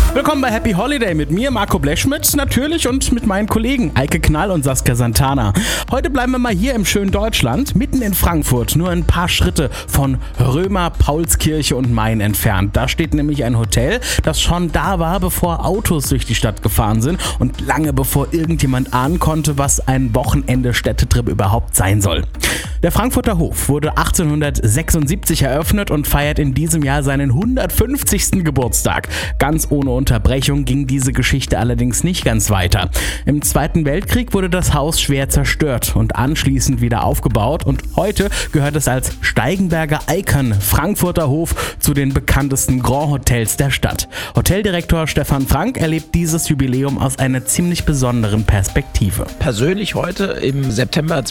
Willkommen bei Happy Holiday mit mir, Marco Blechschmidt, natürlich, und mit meinen Kollegen Eike Knall und Saskia Santana. Heute bleiben wir mal hier im schönen Deutschland, mitten in Frankfurt, nur ein paar Schritte von Römer, Paulskirche und Main entfernt. Da steht nämlich ein Hotel, das schon da war, bevor Autos durch die Stadt gefahren sind und lange bevor irgendjemand ahnen konnte, was ein Wochenende-Städtetrip überhaupt sein soll. Der Frankfurter Hof wurde 1876 eröffnet und feiert in diesem Jahr seinen 150. Geburtstag. Ganz ohne Unterbrechung ging diese Geschichte allerdings nicht ganz weiter. Im Zweiten Weltkrieg wurde das Haus schwer zerstört und anschließend wieder aufgebaut und heute gehört es als Steigenberger Icon Frankfurter Hof zu den bekanntesten Grand Hotels der Stadt. Hoteldirektor Stefan Frank erlebt dieses Jubiläum aus einer ziemlich besonderen Perspektive. Persönlich heute im September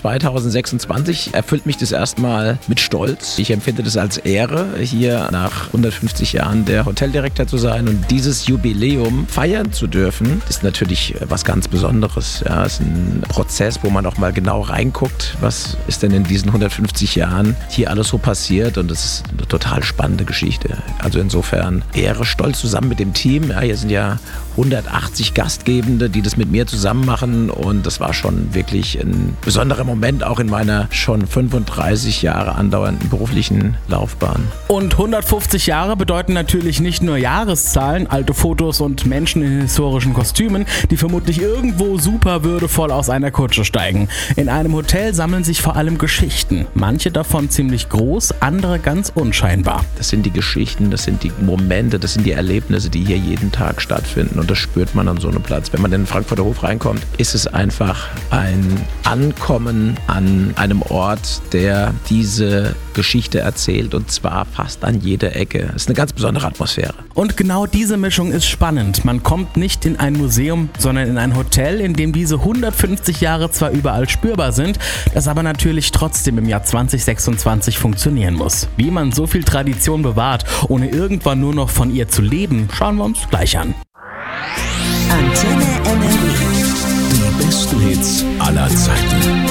2026 erfüllt mich das erstmal mit Stolz. Ich empfinde das als Ehre, hier nach 150 Jahren der Hoteldirektor zu sein und dieses Jubiläum feiern zu dürfen, ist natürlich was ganz Besonderes. Ja, es ist ein Prozess, wo man auch mal genau reinguckt, was ist denn in diesen 150 Jahren hier alles so passiert, und das ist eine total spannende Geschichte. Also insofern Ehre, Stolz zusammen mit dem Team. Ja, hier sind ja 180 Gastgebende, die das mit mir zusammen machen, und das war schon wirklich ein besonderer Moment, auch in meiner schon 35 Jahre andauernden beruflichen Laufbahn. Und 150 Jahre bedeuten natürlich nicht nur Jahreszahlen, alte Fotos und Menschen in historischen Kostümen, die vermutlich irgendwo super würdevoll aus einer Kutsche steigen. In einem Hotel sammeln sich vor allem Geschichten. Manche davon ziemlich groß, andere ganz unscheinbar. Das sind die Geschichten, das sind die Momente, das sind die Erlebnisse, die hier jeden Tag stattfinden, und das spürt man an so einem Platz. Wenn man in den Frankfurter Hof reinkommt, ist es einfach ein Ankommen an einem Ort, der diese Geschichte erzählt, und zwar fast an jeder Ecke. Es ist eine ganz besondere Atmosphäre. Und genau diese Mischung ist spannend. Man kommt nicht in ein Museum, sondern in ein Hotel, in dem diese 150 Jahre zwar überall spürbar sind, das aber natürlich trotzdem im Jahr 2026 funktionieren muss. Wie man so viel Tradition bewahrt, ohne irgendwann nur noch von ihr zu leben, schauen wir uns gleich an. Antenne NRW. Die besten Hits aller Zeiten.